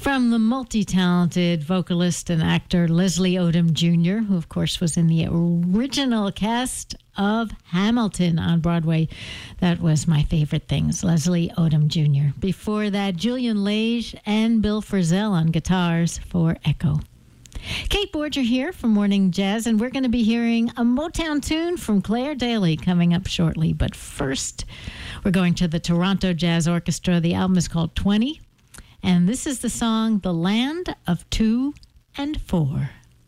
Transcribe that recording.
From the multi-talented vocalist and actor Leslie Odom Jr., who, of course, was in the original cast of Hamilton on Broadway. That was My Favorite Things, Leslie Odom Jr. Before that, Julian Lage and Bill Frisell on guitars for Echo. Kate Borger here from Morning Jazz, and we're going to be hearing a Motown tune from Claire Daly coming up shortly. But first, we're going to the Toronto Jazz Orchestra. The album is called 20, and this is the song The Land of 2 and 4.